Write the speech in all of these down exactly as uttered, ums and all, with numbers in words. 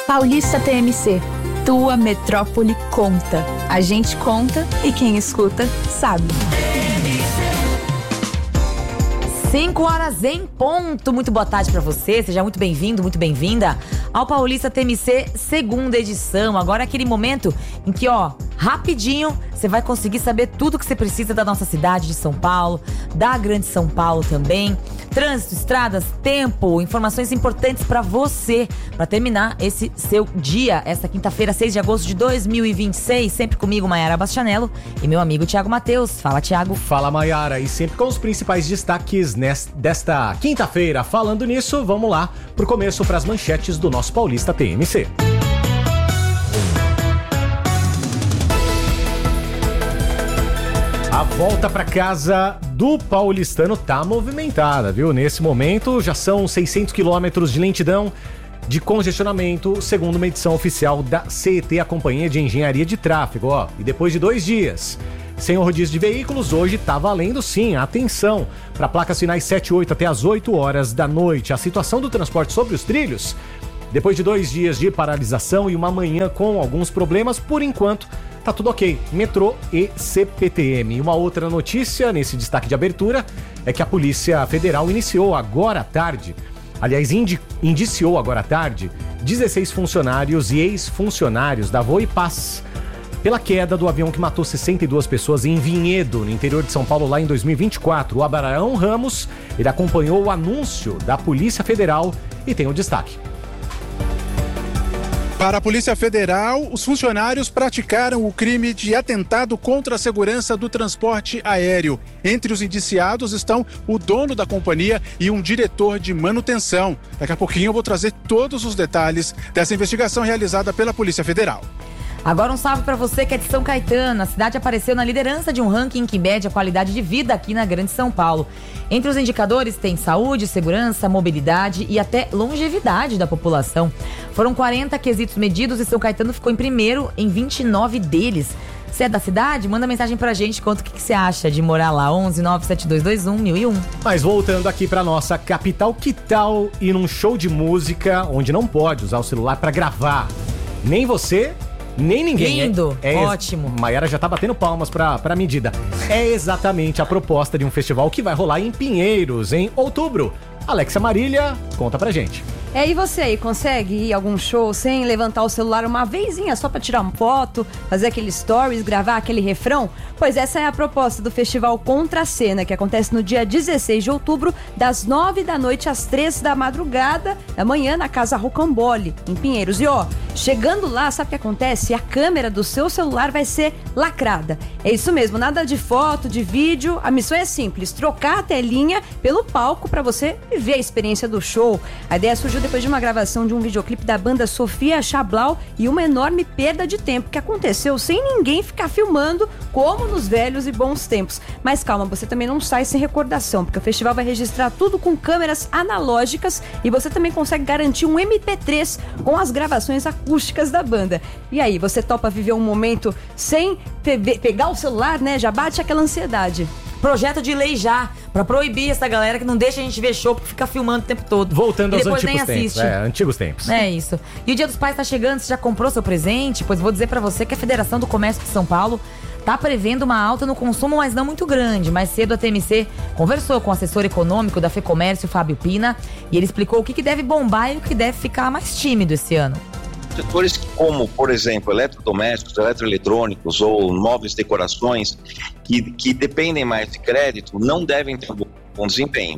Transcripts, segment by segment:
Paulista T M C. Tua metrópole conta. A gente conta e quem escuta sabe. cinco horas em ponto. Muito boa tarde pra você. Seja muito bem-vindo, muito bem-vinda ao Paulista T M C, segunda edição. Agora é aquele momento em que, ó, rapidinho você vai conseguir saber tudo que você precisa da nossa cidade de São Paulo, da Grande São Paulo também. Trânsito, estradas, tempo, informações importantes pra você, pra terminar esse seu dia. Esta quinta-feira, seis de agosto de dois mil e vinte e seis, sempre comigo, Maiara Bastianello, e meu amigo Thiago Matheus. Fala, Thiago. Fala, Maiara, e sempre com os principais destaques nesta, desta quinta-feira. Falando nisso, vamos lá pro começo, pras manchetes do nosso Paulista T M C. A volta para casa do paulistano tá movimentada, viu? Nesse momento já são seiscentos quilômetros de lentidão de congestionamento, segundo uma edição oficial da C E T, a Companhia de Engenharia de Tráfego. Ó, e depois de dois dias sem o rodízio de veículos, hoje tá valendo sim. Atenção para placas finais sete e oito até as oito horas da noite. A situação do transporte sobre os trilhos, depois de dois dias de paralisação e uma manhã com alguns problemas, por enquanto tá tudo ok, metrô e C P T M. E uma outra notícia nesse destaque de abertura é que a Polícia Federal iniciou agora à tarde, aliás, indi- indiciou agora à tarde, dezesseis funcionários e ex-funcionários da Voipaz pela queda do avião que matou sessenta e duas pessoas em Vinhedo, no interior de São Paulo, lá em dois mil e vinte e quatro. O Abraão Ramos, ele acompanhou o anúncio da Polícia Federal e tem o destaque. Para a Polícia Federal, os funcionários praticaram o crime de atentado contra a segurança do transporte aéreo. Entre os indiciados estão o dono da companhia e um diretor de manutenção. Daqui a pouquinho eu vou trazer todos os detalhes dessa investigação realizada pela Polícia Federal. Agora um salve pra você que é de São Caetano. A cidade apareceu na liderança de um ranking que mede a qualidade de vida aqui na Grande São Paulo. Entre os indicadores tem saúde, segurança, mobilidade e até longevidade da população. Foram quarenta quesitos medidos e São Caetano ficou em primeiro em vinte e nove deles. Você é da cidade? Manda mensagem pra gente, conta o que, que você acha de morar lá. onze nove sete dois dois um mil e um. Mas voltando aqui pra nossa capital, que tal ir num show de música onde não pode usar o celular pra gravar? Nem você, nem ninguém. Lindo, é, é ótimo. Ex- Maiara já tá batendo palmas pra, pra medida. É exatamente a proposta de um festival que vai rolar em Pinheiros, em outubro. Alexia Marília, conta pra gente. É, e você aí, consegue ir a algum show sem levantar o celular uma vezinha só pra tirar uma foto, fazer aquele stories, gravar aquele refrão? Pois essa é a proposta do Festival Contra a Cena, que acontece no dia dezesseis de outubro, das nove da noite às três da madrugada, da manhã, na Casa Rocambole, em Pinheiros. E ó, chegando lá, sabe o que acontece? A câmera do seu celular vai ser lacrada. É isso mesmo, nada de foto, de vídeo. A missão é simples, trocar a telinha pelo palco pra você viver a experiência do show. A ideia surgiu depois de uma gravação de um videoclipe da banda Sofia Chablau e uma enorme perda de tempo que aconteceu sem ninguém ficar filmando, como nos velhos e bons tempos. Mas calma, você também não sai sem recordação, porque o festival vai registrar tudo com câmeras analógicas e você também consegue garantir um M P três com as gravações acústicas da banda. E aí, você topa viver um momento sem pe- pegar o celular, né? Já bate aquela ansiedade. Projeto de lei já, pra proibir essa galera que não deixa a gente ver show porque fica filmando o tempo todo. Voltando e aos depois antigos nem tempos. assiste. É, antigos tempos. É isso. E o Dia dos Pais tá chegando, você já comprou seu presente? Pois vou dizer pra você que a Federação do Comércio de São Paulo tá prevendo uma alta no consumo, mas não muito grande. Mais cedo a T M C conversou com o assessor econômico da FEComércio, Fábio Pina, e ele explicou o que, que deve bombar e o que deve ficar mais tímido esse ano. Setores como, por exemplo, eletrodomésticos, eletroeletrônicos ou móveis de decorações que, que dependem mais de crédito não devem ter um bom desempenho.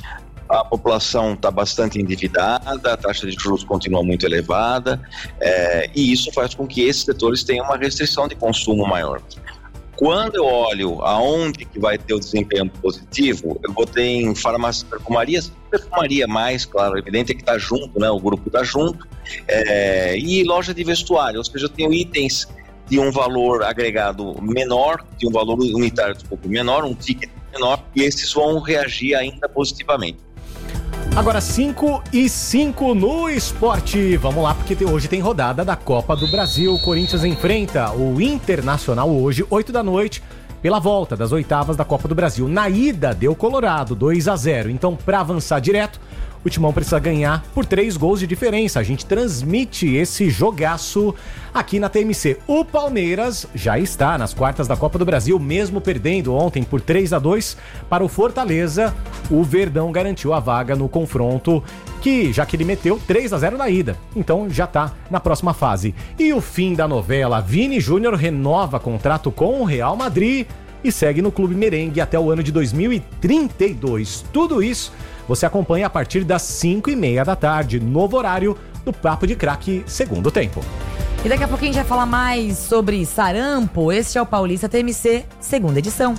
A população está bastante endividada, a taxa de juros continua muito elevada, é, e isso faz com que esses setores tenham uma restrição de consumo maior. Quando eu olho aonde que vai ter o desempenho positivo, eu botei em farmácias e perfumarias, perfumaria mais, claro, evidente é que está junto, né? O grupo está junto, é, e loja de vestuário, ou seja, eu tenho itens de um valor agregado menor, de um valor unitário um pouco menor, um ticket menor, e esses vão reagir ainda positivamente. Agora cinco e cinco no esporte. Vamos lá, porque hoje tem rodada da Copa do Brasil. O Corinthians enfrenta o Internacional hoje, oito da noite, pela volta das oitavas da Copa do Brasil. Na ida deu Colorado, dois a zero. Então, para avançar direto, o Timão precisa ganhar por três gols de diferença. A gente transmite esse jogaço aqui na T M C. O Palmeiras já está nas quartas da Copa do Brasil, mesmo perdendo ontem por três a dois para o Fortaleza. O Verdão garantiu a vaga no confronto, que já que ele meteu três a zero na ida, então já tá na próxima fase. E o fim da novela, Vini Júnior renova contrato com o Real Madrid e segue no Clube Merengue até o ano de dois mil e trinta e dois. Tudo isso você acompanha a partir das cinco e meia da tarde, novo horário do Papo de Craque Segundo Tempo. E daqui a pouquinho a gente vai falar mais sobre sarampo. Este é o Paulista T M C, segunda edição.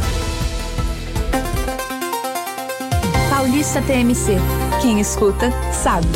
Paulista T M C. Quem escuta, sabe.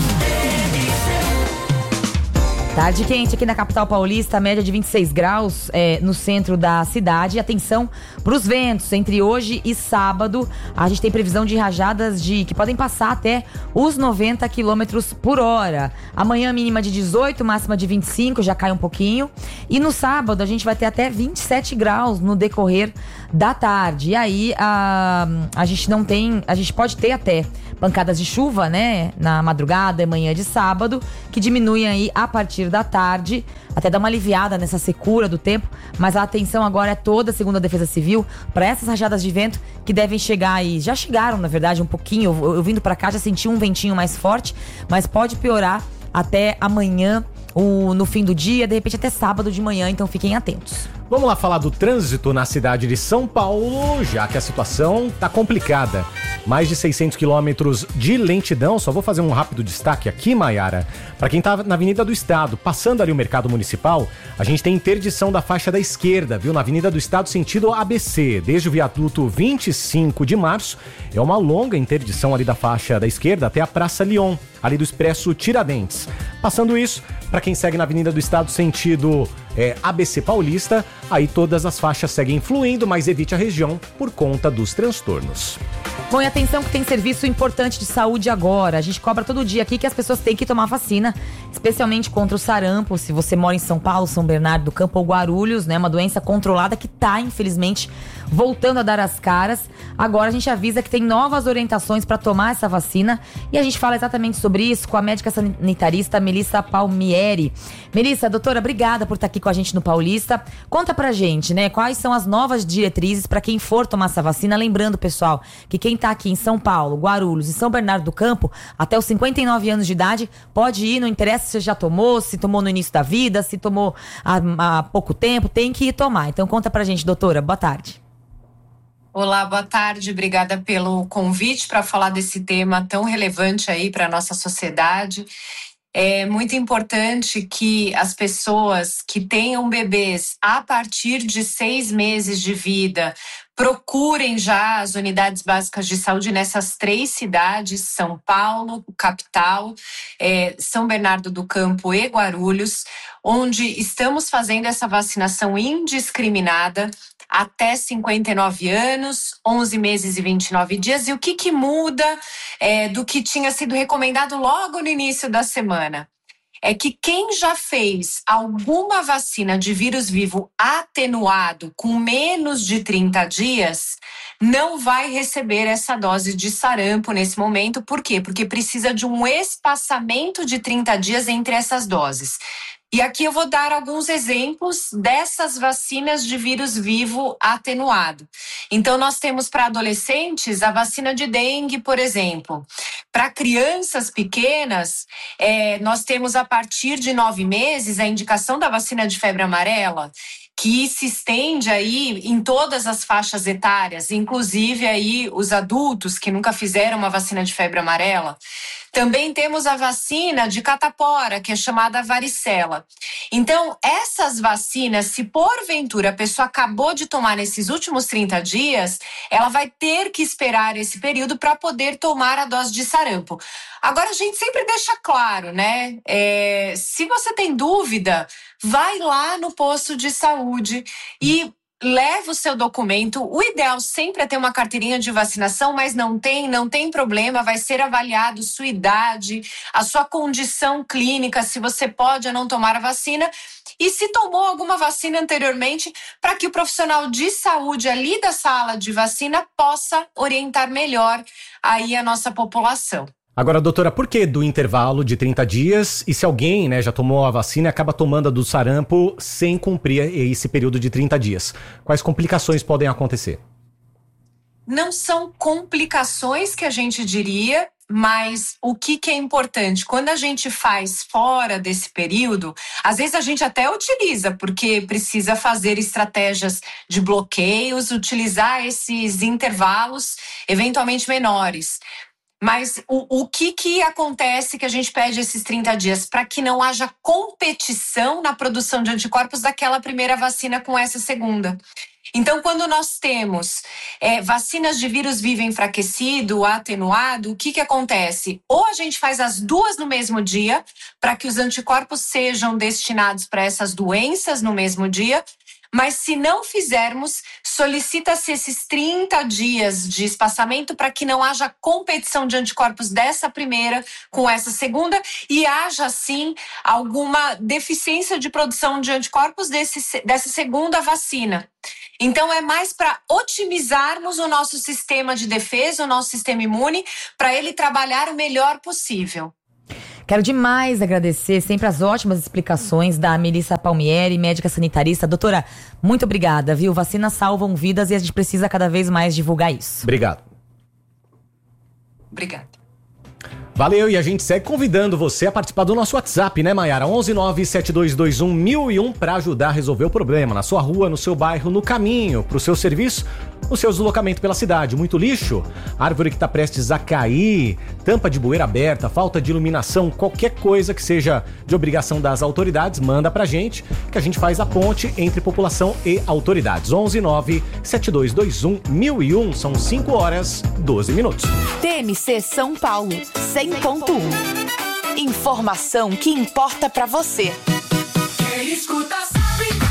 Tarde quente aqui na capital paulista, média de vinte e seis graus é, no centro da cidade. Atenção para os ventos, entre hoje e sábado a gente tem previsão de rajadas de que podem passar até os noventa quilômetros por hora. Amanhã mínima de dezoito, máxima de vinte e cinco, já cai um pouquinho. E no sábado a gente vai ter até vinte e sete graus no decorrer da tarde. E aí a, a gente não tem, a gente pode ter até pancadas de chuva, né, na madrugada e manhã de sábado, que diminuem aí a partir da tarde, até dar uma aliviada nessa secura do tempo, mas a atenção agora é toda, segundo a Defesa Civil, para essas rajadas de vento que devem chegar aí, já chegaram na verdade um pouquinho, eu, eu vindo para cá já senti um ventinho mais forte, mas pode piorar até amanhã, o, no fim do dia, de repente até sábado de manhã, então fiquem atentos. Vamos lá falar do trânsito na cidade de São Paulo, já que a situação tá complicada. Mais de seiscentos quilômetros de lentidão. Só vou fazer um rápido destaque aqui, Maiara. Para quem tá na Avenida do Estado, passando ali o Mercado Municipal, a gente tem interdição da faixa da esquerda, viu? Na Avenida do Estado, sentido A B C, desde o viaduto vinte e cinco de março. É uma longa interdição ali da faixa da esquerda até a Praça Lyon, ali do Expresso Tiradentes. Passando isso, para quem segue na Avenida do Estado, sentido é, A B C Paulista, aí todas as faixas seguem fluindo, mas evite a região por conta dos transtornos. Bom, e atenção que tem serviço importante de saúde agora. A gente cobra todo dia aqui que as pessoas têm que tomar vacina, especialmente contra o sarampo. Se você mora em São Paulo, São Bernardo do Campo ou Guarulhos, né, uma doença controlada que tá, infelizmente, voltando a dar as caras. Agora a gente avisa que tem novas orientações para tomar essa vacina e a gente fala exatamente sobre isso com a médica sanitarista Melissa Palmieri. Melissa, doutora, obrigada por estar aqui com a gente no Paulista. Conta pra gente, né, quais são as novas diretrizes para quem for tomar essa vacina. Lembrando, pessoal, que quem tá aqui em São Paulo, Guarulhos e São Bernardo do Campo, até os cinquenta e nove anos de idade, pode ir, não interessa se você já tomou, se tomou no início da vida, se tomou há, há pouco tempo, tem que ir tomar. Então conta pra gente, doutora, boa tarde. Olá, boa tarde, obrigada pelo convite para falar desse tema tão relevante aí para a nossa sociedade. É muito importante que as pessoas que tenham bebês a partir de seis meses de vida procurem já as unidades básicas de saúde nessas três cidades, São Paulo, capital, é, São Bernardo do Campo e Guarulhos, onde estamos fazendo essa vacinação indiscriminada até cinquenta e nove anos, onze meses e vinte e nove dias. E o que, que muda é, do que tinha sido recomendado logo no início da semana? É que quem já fez alguma vacina de vírus vivo atenuado com menos de trinta dias não vai receber essa dose de sarampo nesse momento. Por quê? Porque precisa de um espaçamento de trinta dias entre essas doses. E aqui eu vou dar alguns exemplos dessas vacinas de vírus vivo atenuado. Então, nós temos para adolescentes a vacina de dengue, por exemplo. Para crianças pequenas, é, nós temos a partir de nove meses a indicação da vacina de febre amarela, que se estende aí em todas as faixas etárias, inclusive aí os adultos que nunca fizeram uma vacina de febre amarela. Também temos a vacina de catapora, que é chamada varicela. Então, essas vacinas, se porventura a pessoa acabou de tomar nesses últimos trinta dias, ela vai ter que esperar esse período para poder tomar a dose de sarampo. Agora, a gente sempre deixa claro, né? É, se você tem dúvida, vai lá no posto de saúde e leva o seu documento. O ideal sempre é ter uma carteirinha de vacinação, mas não tem, não tem problema. Vai ser avaliado sua idade, a sua condição clínica, se você pode ou não tomar a vacina. E se tomou alguma vacina anteriormente, para que o profissional de saúde ali da sala de vacina possa orientar melhor aí a nossa população. Agora, doutora, por que do intervalo de trinta dias e se alguém, né, já tomou a vacina e acaba tomando a do sarampo sem cumprir esse período de trinta dias? Quais complicações podem acontecer? Não são complicações que a gente diria, mas o que, que é importante? Quando a gente faz fora desse período, às vezes a gente até utiliza, porque precisa fazer estratégias de bloqueios, utilizar esses intervalos eventualmente menores. Mas o, o que, que acontece que a gente pede esses trinta dias? Para que não haja competição na produção de anticorpos daquela primeira vacina com essa segunda. Então, quando nós temos é, vacinas de vírus vivo enfraquecido, atenuado, o que, que acontece? Ou a gente faz as duas no mesmo dia, para que os anticorpos sejam destinados para essas doenças no mesmo dia, mas se não fizermos, solicita-se esses trinta dias de espaçamento para que não haja competição de anticorpos dessa primeira com essa segunda e haja, sim, alguma deficiência de produção de anticorpos desse, dessa segunda vacina. Então, é mais para otimizarmos o nosso sistema de defesa, o nosso sistema imune, para ele trabalhar o melhor possível. Quero demais agradecer sempre as ótimas explicações da Melissa Palmieri, médica sanitarista. Doutora, muito obrigada, viu? Vacinas salvam vidas e a gente precisa cada vez mais divulgar isso. Obrigado. Obrigada. Valeu, e a gente segue convidando você a participar do nosso WhatsApp, né, Maiara? onze nove sete dois dois um mil e um para ajudar a resolver o problema na sua rua, no seu bairro, no caminho, pro seu serviço, no seu deslocamento pela cidade. Muito lixo, árvore que tá prestes a cair, tampa de bueira aberta, falta de iluminação, qualquer coisa que seja de obrigação das autoridades, manda pra gente, que a gente faz a ponte entre população e autoridades. onze nove sete dois dois um mil e um, são cinco horas, doze minutos. T M C São Paulo, cem ponto um. Informação que importa pra você. Quem escuta sabe.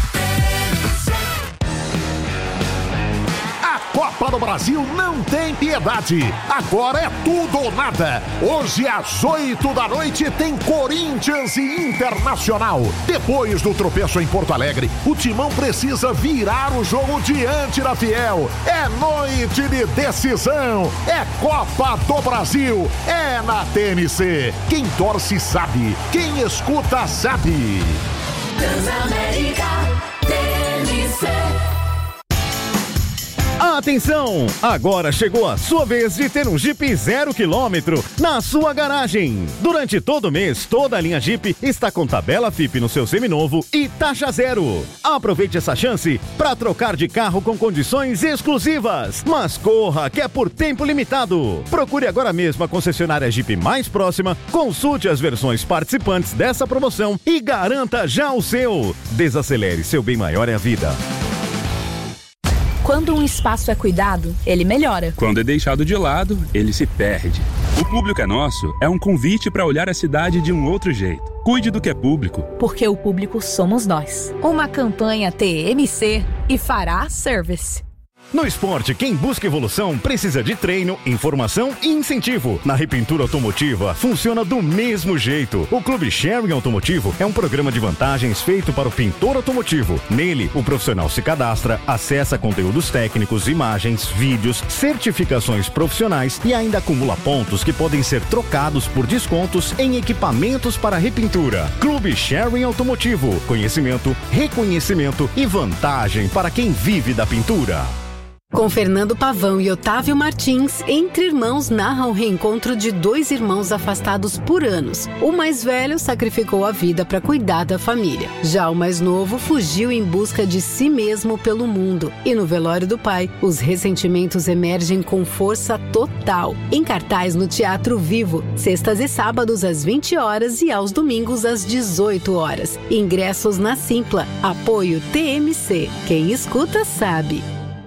A Copa do Brasil não tem piedade. Agora é tudo ou nada. Hoje às oito da noite tem Corinthians e Internacional. Depois do tropeço em Porto Alegre, o Timão precisa virar o jogo diante da Fiel. É noite de decisão. É Copa do Brasil. É na T N C. Quem torce sabe. Quem escuta sabe. Transamérica T N C. Atenção! Agora chegou a sua vez de ter um Jeep zero quilômetro na sua garagem. Durante todo o mês, toda a linha Jeep está com tabela F I P no seu seminovo e taxa zero. Aproveite essa chance para trocar de carro com condições exclusivas. Mas corra, que é por tempo limitado. Procure agora mesmo a concessionária Jeep mais próxima, consulte as versões participantes dessa promoção e garanta já o seu. Desacelere, seu bem maior é a vida. Quando um espaço é cuidado, ele melhora. Quando é deixado de lado, ele se perde. O Público é Nosso é um convite para olhar a cidade de um outro jeito. Cuide do que é público. Porque o público somos nós. Uma campanha T M C e Fará Service. No esporte, quem busca evolução precisa de treino, informação e incentivo. Na Repintura Automotiva, funciona do mesmo jeito. O Clube Sharing Automotivo é um programa de vantagens feito para o pintor automotivo. Nele, o profissional se cadastra, acessa conteúdos técnicos, imagens, vídeos, certificações profissionais e ainda acumula pontos que podem ser trocados por descontos em equipamentos para repintura. Clube Sharing Automotivo. Conhecimento, reconhecimento e vantagem para quem vive da pintura. Com Fernando Pavão e Otávio Martins, Entre Irmãos narra o reencontro de dois irmãos afastados por anos. O mais velho sacrificou a vida para cuidar da família. Já o mais novo fugiu em busca de si mesmo pelo mundo. E no velório do pai, os ressentimentos emergem com força total. Em cartaz no Teatro Vivo, sextas e sábados às vinte horas e aos domingos às dezoito horas. Ingressos na Simpla. Apoio T M C. Quem escuta sabe.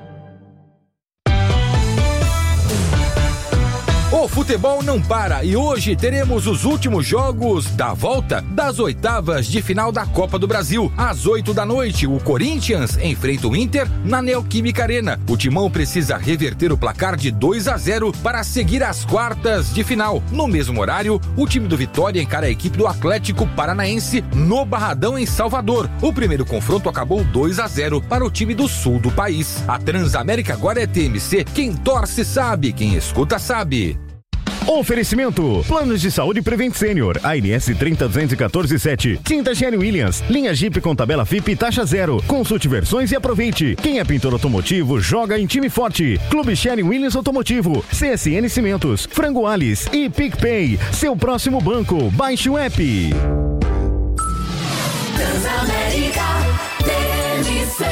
O futebol não para e hoje teremos os últimos jogos da volta das oitavas de final da Copa do Brasil. Às oito da noite, o Corinthians enfrenta o Inter na Neoquímica Arena. O Timão precisa reverter o placar de dois a zero para seguir as quartas de final. No mesmo horário, o time do Vitória encara a equipe do Atlético Paranaense no Barradão, em Salvador. O primeiro confronto acabou dois a zero para o time do sul do país. A Transamérica agora é T M C. Quem torce sabe, quem escuta sabe. Oferecimento: Planos de Saúde Prevent Senior, A N S trinta duzentos e quatorze sete. Tinta Sherwin Williams, linha Jeep com tabela F I P e taxa zero. Consulte versões e aproveite. Quem é pintor automotivo, joga em time forte. Clube Sherwin Williams Automotivo, C S N Cimentos, Frango Alice e PicPay. Seu próximo banco. Baixe o app. Transamérica T M C.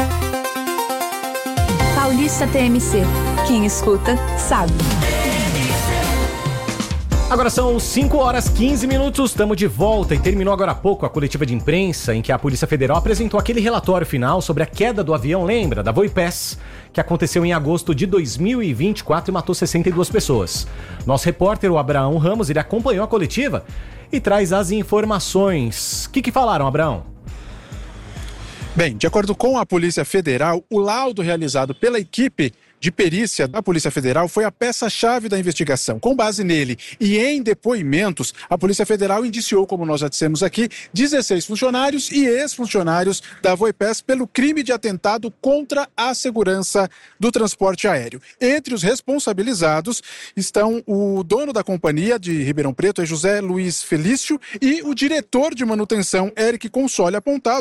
Paulista T M C. Quem escuta, sabe. Agora são cinco horas e quinze minutos, estamos de volta e terminou agora há pouco a coletiva de imprensa em que a Polícia Federal apresentou aquele relatório final sobre a queda do avião, lembra, da Voipés, que aconteceu em agosto de dois mil e vinte e quatro e matou sessenta e duas pessoas. Nosso repórter, o Abraão Ramos, ele acompanhou a coletiva e traz as informações. O que que falaram, Abraão? Bem, de acordo com a Polícia Federal, o laudo realizado pela equipe de perícia da Polícia Federal foi a peça-chave da investigação. Com base nele e em depoimentos, a Polícia Federal indiciou, como nós já dissemos aqui, dezesseis funcionários e ex-funcionários da Voipés pelo crime de atentado contra a segurança do transporte aéreo. Entre os responsabilizados estão o dono da companhia de Ribeirão Preto, é José Luiz Felício, e o diretor de manutenção, Eric Consoli, apontado